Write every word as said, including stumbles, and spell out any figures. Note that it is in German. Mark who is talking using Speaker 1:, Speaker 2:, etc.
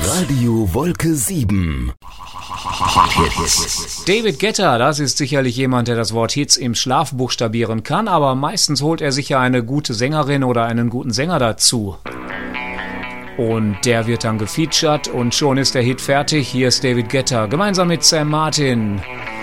Speaker 1: Radio Wolke sieben. Hits.
Speaker 2: David Guetta, das ist sicherlich jemand, der das Wort Hits im Schlaf buchstabieren kann, aber meistens holt er sich ja eine gute Sängerin oder einen guten Sänger dazu. Und der wird dann gefeatured und schon ist der Hit fertig. Hier ist David Guetta gemeinsam mit Sam Martin.